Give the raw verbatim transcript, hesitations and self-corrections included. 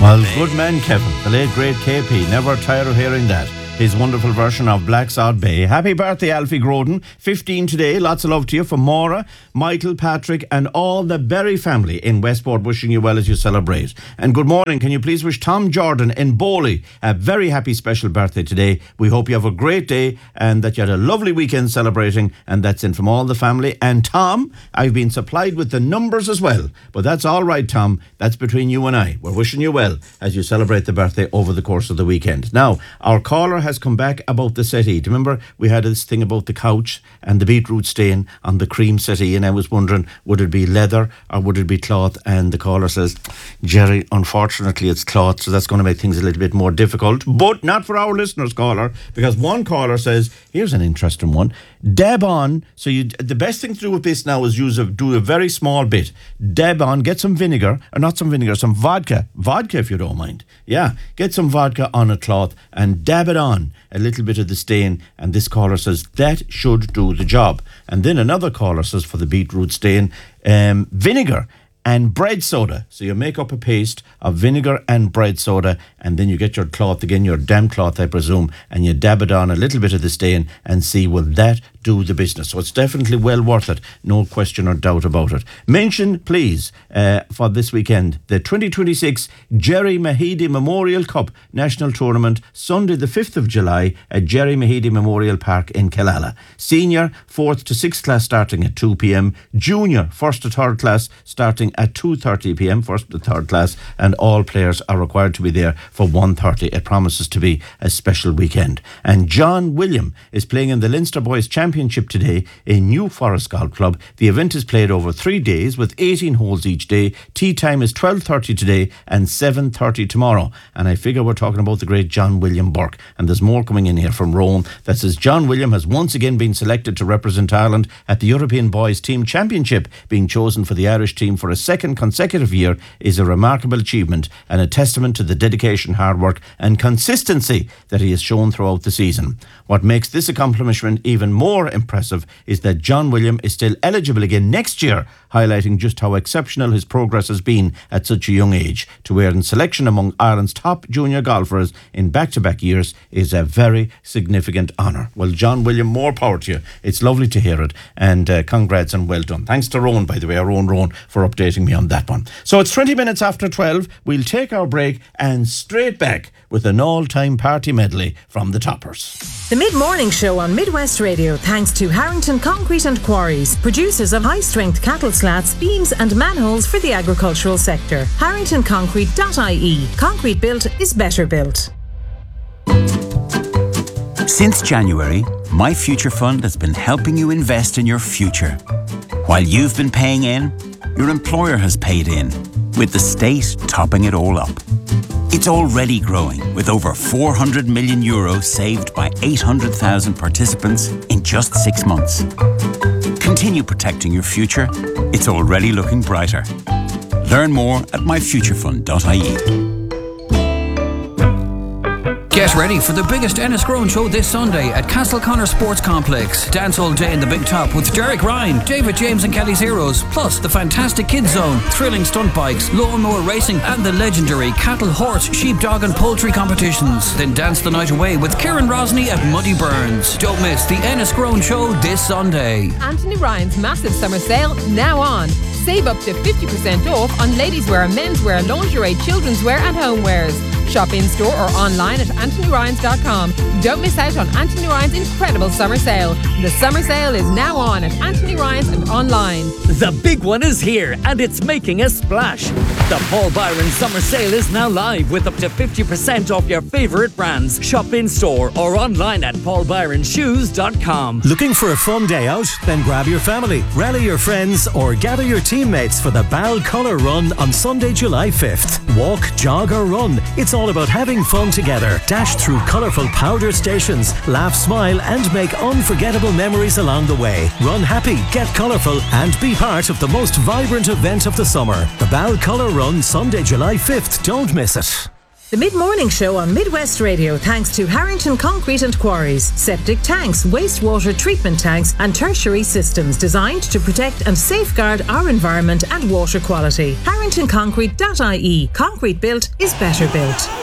Well, good man, Kevin. The late, great K P. Never tired of hearing that. His wonderful version of Black Sod Bay. Happy birthday, Alfie Groden. fifteen today. Lots of love to you from Maura, Michael, Patrick and all the Berry family in Westport, wishing you well as you celebrate. And good morning. Can you please wish Tom Jordan in Bowley a very happy special birthday today. We hope you have a great day and that you had a lovely weekend celebrating. And that's in from all the family. And Tom, I've been supplied with the numbers as well. But that's all right, Tom. That's between you and I. We're wishing you well as you celebrate the birthday over the course of the weekend. Now, our caller has come back about the settee. Do you remember we had this thing about the couch and the beetroot stain on the cream settee, and I was wondering, would it be leather or would it be cloth? And the caller says, Jerry, unfortunately it's cloth, so that's going to make things a little bit more difficult, but not for our listeners, caller, because one caller says, here's an interesting one, dab on. So you, the best thing to do with this now is use a, do a very small bit, dab on, get some vinegar, or not some vinegar, some vodka, vodka if you don't mind, yeah, get some vodka on a cloth and dab it on a little bit of the stain, and this caller says that should do the job. And then another caller says for the beetroot stain, um, vinegar and bread soda. So you make up a paste of vinegar and bread soda, and then you get your cloth again, your damp cloth I presume, and you dab it on a little bit of the stain and see will that do the business. So it's definitely well worth it, no question or doubt about it. Mention please uh, for this weekend the twenty twenty-six Jerry Mahidi Memorial Cup National Tournament, Sunday the fifth of July at Jerry Mahidi Memorial Park in Killala. Senior fourth to sixth class starting at two p.m, junior first to third class starting at two thirty p.m, first to third class, and all players are required to be there for one thirty. It promises to be a special weekend. And John William is playing in the Leinster Boys Championship today in New Forest Golf Club. The event is played over three days with eighteen holes each day. Tee time is twelve thirty today and seven thirty tomorrow. And I figure we're talking about the great John William Burke. And there's more coming in here from Rome that says John William has once again been selected to represent Ireland at the European Boys Team Championship. Being chosen for the Irish team for a second consecutive year is a remarkable achievement and a testament to the dedication, hard work and consistency that he has shown throughout the season. What makes this accomplishment even more impressive is that John William is still eligible again next year, highlighting just how exceptional his progress has been at such a young age. To earn selection among Ireland's top junior golfers in back-to-back years is a very significant honour. Well, John William, more power to you. It's lovely to hear it, and uh, congrats and well done. Thanks to Rowan, by the way, our own Rowan, for updating me on that one. So it's twenty minutes after twelve. We'll take our break and straight back with an all-time party medley from the Toppers. The Mid-Morning Show on Midwest Radio, thanks to Harrington Concrete and Quarries, producers of high-strength cattle slats, beams and manholes for the agricultural sector. harrington concrete dot I E. Concrete built is better built. Since January, My Future Fund has been helping you invest in your future. While you've been paying in, your employer has paid in, with the state topping it all up. It's already growing, with over four hundred million euros saved by eight hundred thousand participants in just six months. Continue protecting your future. It's already looking brighter. Learn more at my future fund dot I E. Get ready for the biggest Enniscrone show this Sunday at Castleconnor Sports Complex. Dance all day in the Big Top with Derek Ryan, David James and Kelly Zeros, plus the fantastic Kids Zone, thrilling stunt bikes, lawnmower racing and the legendary cattle, horse, sheep, dog and poultry competitions. Then dance the night away with Kieran Rosny at Muddy Burns. Don't miss the Enniscrone show this Sunday. Anthony Ryan's massive summer sale now on. Save up to fifty percent off on ladies' wear, men's wear, lingerie, children's wear and homewares. Shop in store or online at anthony ryans dot com. Don't miss out on Anthony Ryan's incredible summer sale. The summer sale is now on at Anthony Ryan's and online. The big one is here and it's making a splash. The Paul Byron summer sale is now live with up to fifty percent off your favourite brands. Shop in store or online at paul byron shoes dot com. Looking for a fun day out? Then grab your family, rally your friends or gather your teammates for the Bal Colour Run on Sunday, July fifth. Walk, jog or run. It's all about having fun together. Dash through colourful powder stations, laugh, smile and make unforgettable memories along the way. Run happy, get colourful and be part of the most vibrant event of the summer. The Bal Colour Run, Sunday, July fifth. Don't miss it. The Mid-Morning Show on Midwest Radio thanks to Harrington Concrete and Quarries. Septic tanks, wastewater treatment tanks and tertiary systems designed to protect and safeguard our environment and water quality. harrington concrete dot I E. Concrete built is better built.